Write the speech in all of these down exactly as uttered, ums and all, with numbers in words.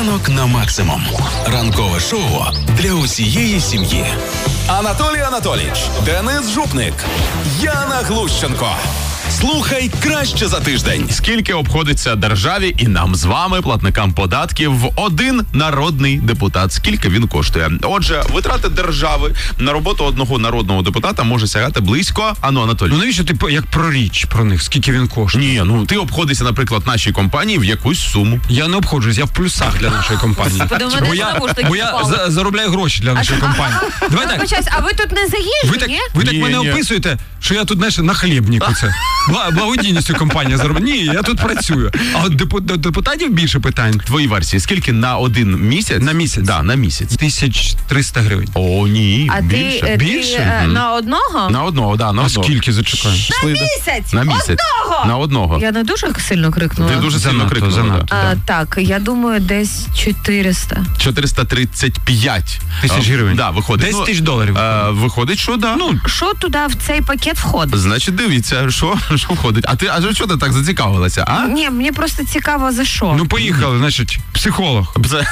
Ранок на максимум. Ранкове шоу для усієї сім'ї. Анатолій Анатолійович, Денис Жупник, Яна Глущенко. Слухай краще за тиждень. Скільки обходиться державі і нам з вами, платникам податків, один народний депутат? Скільки він коштує? Отже, витрати держави на роботу одного народного депутата може сягати близько... Ану, Анатолій. Ну навіщо ти як про річ про них? Скільки він коштує? Ні, ну ти обходишся, наприклад, нашій компанії в якусь суму. Я не обходжусь, я в плюсах для нашої компанії. Бо я, бо я за, заробляю гроші для нашої компанії. Давай так. А ви тут не заїжджі, ви так, ви так ні, мене ні. описуєте, що я тут, знаєш, на хлібнику це. Благодійністю компанія заробляє. Ні, я тут працюю. А от депу- до депутатів більше питань. Твої версії, скільки на один місяць? На місяць? Да, на місяць. Тисяч триста гривень. О, ні, А більше. ти, Більше? ти е, Мгм. на одного? На одного, да, на А одного. скільки, зачекай? На місяць! На місяць. Одного! На одного. Я не дуже сильно крикнула. Ти дуже сильно Занадто, крикнула. занадто. да. А, так, я думаю, десь чотириста. чотириста тридцять п'ять Тисяч А, гривень. Да, виходить. десять Ну, тисяч доларів. е, виходить, що да. Ну, Що туди в цей пакет входить? значить, дивіться, що, що входить. А ти, а що ти так зацікавилася, а? Ні, мені просто цікаво, за що. Ну поїхали, значить, психолог, Це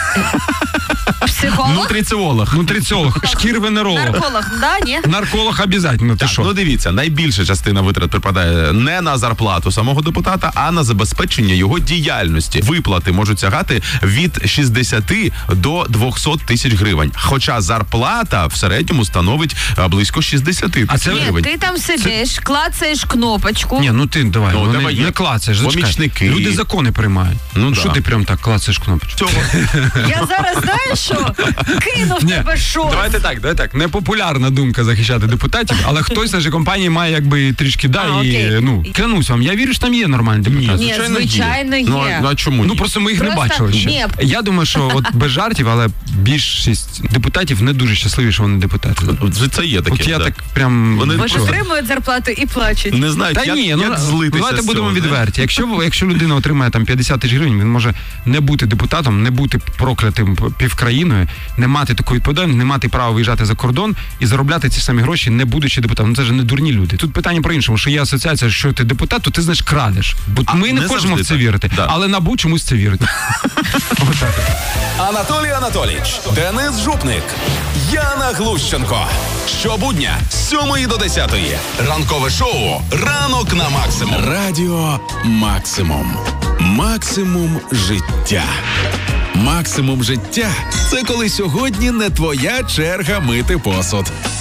Психолог? нутриціолог. нутриціолог, шкір-венеролог, Нарколог, да, ні? нарколог обов'язково, ти Так, що? ну дивіться, найбільша частина витрат припадає не на зарплату самого депутата, а на забезпечення його діяльності. Виплати можуть сягати від шістдесят до двісті тисяч гривень. Хоча зарплата в середньому становить а, близько шістдесят А тисяч це- Ні, гривень. ти там сидиш, клацаєш кнопочку. Ні, ну ти давай, Ну, вони давай є. не клацаєш, зачекай. Помічники. Люди закони приймають. Ну, що да. ти прям так клацаєш кнопочку? Цього. Я зараз, знаєш що, кину в Ні, тебе щось. давайте так, давайте так. Непопулярна думка захищати депутатів, але хтось з нашої компанії має якби трішки да А, і окей. ну клянусь вам, я вірю, що там є нормальні депутати. Ні, звичайно, є. Ну, а, ну, а чому Ну ні? просто ми їх Просто не бачили ще. ні. Я думаю, що от без жартів, але більшість депутатів не дуже щасливі, що вони депутати. От Це є таке. От я да. так прям Вони Бо ж відчуваю. отримують зарплату і плачуть. Не знають, Та як, ні, ну як злитися давайте з будемо цього, не? відверті. Якщо якщо людина отримає там п'ятдесят тисяч гривень, він може не бути депутатом, не бути проклятим півкраїною, не мати такої відповідальності, не мати права виїжджати за кордон і заробляти ці самі гроші, не будучи депутатом. Ну це ж не дурні люди. Тут питання про іншому, що є асоціація, що ти депутат, то ти знаєш крадеш. Бо А, ми не не хочемо завжди в це так. вірити, Да. але НАБУ чомусь це вірить. Отак. Анатолій Анатолійович, Денис Жупник, Яна Глущенко. Щобудня з сьомої до десятої. Ранкове шоу «Ранок на максимум». Радіо Максимум. Максимум життя. Максимум життя – це коли сьогодні не твоя черга мити посуд.